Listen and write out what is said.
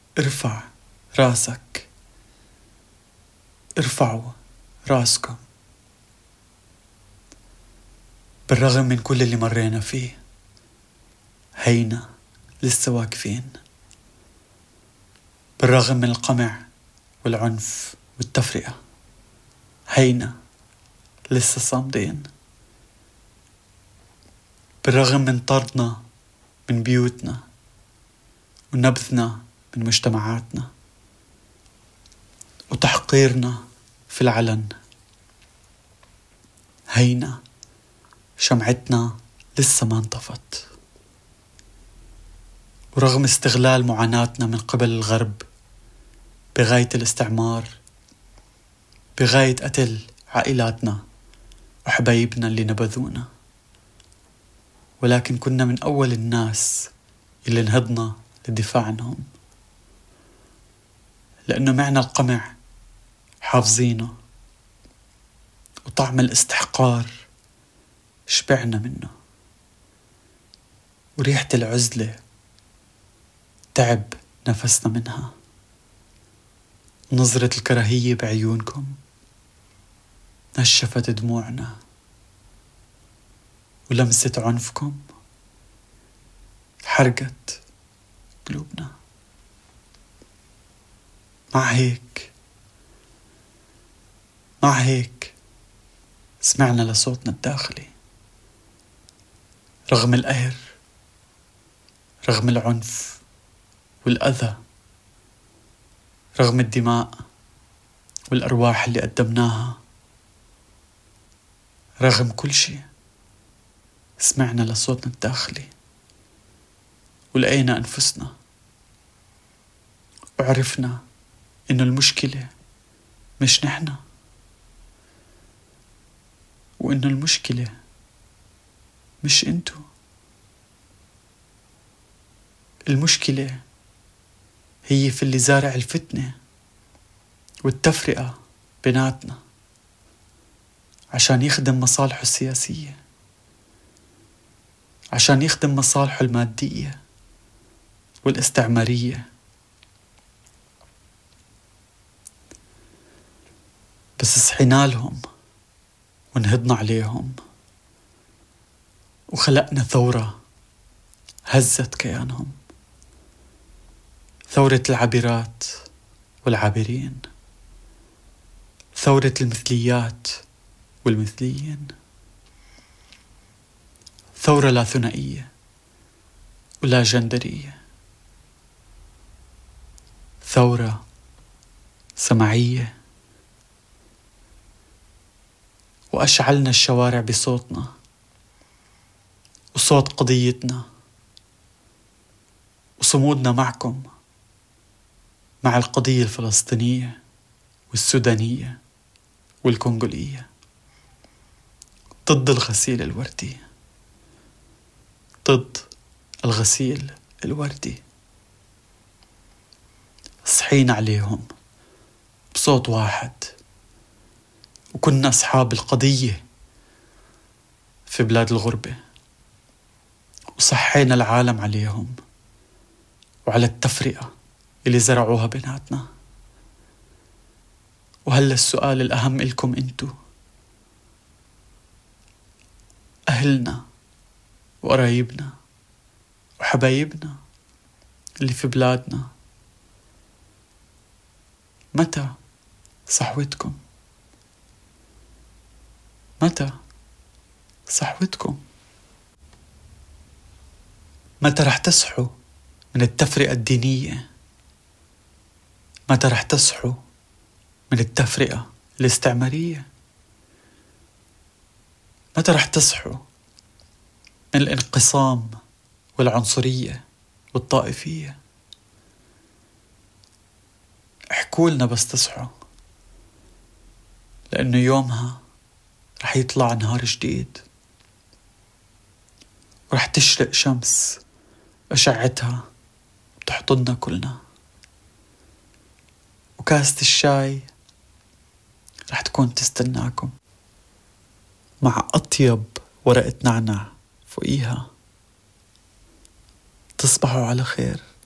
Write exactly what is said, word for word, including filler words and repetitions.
ارفع راسك، ارفعوا راسكم. بالرغم من كل اللي مرينا فيه هينا لسه واقفين. بالرغم من القمع والعنف والتفرقة هينا لسه صامدين. بالرغم من طردنا من بيوتنا ونبذنا من مجتمعاتنا وتحقيرنا في العلن هينا شمعتنا لسه ما انطفت. ورغم استغلال معاناتنا من قبل الغرب بغاية الاستعمار، بغاية قتل عائلاتنا وحبايبنا اللي نبذونا، ولكن كنا من أول الناس اللي نهضنا للدفاع عنهم، لأنه معنى القمع حافظينه وطعم الاستحقار شبعنا منه، وريحة العزلة تعب نفسنا منها. نظرة الكراهية بعيونكم نشفت دموعنا، ولمسة عنفكم حرقت قلوبنا. مع هيك مع هيك سمعنا لصوتنا الداخلي، رغم القهر، رغم العنف والأذى، رغم الدماء والأرواح اللي قدمناها، رغم كل شيء سمعنا لصوتنا الداخلي ولقينا أنفسنا، وعرفنا إنه المشكلة مش نحنا، وإنه المشكلة مش انتو. المشكلة هي في اللي زارع الفتنة والتفرقة بيناتنا عشان يخدم مصالحه السياسية، عشان يخدم مصالحه المادية والاستعمارية. بس صحينا لهم ونهضنا عليهم وخلقنا ثورة هزت كيانهم، ثورة العابرات والعابرين، ثورة المثليات والمثليين، ثورة لا ثنائية ولا جندرية، ثورة سمعية. وأشعلنا الشوارع بصوتنا وصوت قضيتنا وصمودنا معكم، مع القضية الفلسطينية والسودانية والكونغولية، ضد الغسيل الوردي، ضد الغسيل الوردي. صحينا عليهم بصوت واحد، وكنا أصحاب القضية في بلاد الغربة، وصحينا العالم عليهم وعلى التفرقة اللي زرعوها بيناتنا. وهلأ السؤال الأهم إلكم أنتو، أهلنا وقرايبنا وحبايبنا اللي في بلادنا، متى صحوتكم؟ متى صحوتكم؟ متى رح تصحوا من التفرقة الدينية؟ متى رح تصحوا من التفرقة الاستعمارية؟ متى رح تصحوا من الانقسام والعنصرية والطائفية؟ احكوا لنا بس تصحوا، لأنه يومها رح يطلع نهار جديد، ورح تشرق شمس أشعتها وتحضننا كلنا، وكاسة الشاي رح تكون تستناكم مع أطيب ورقة نعناع فوقيها. تصبحوا على خير.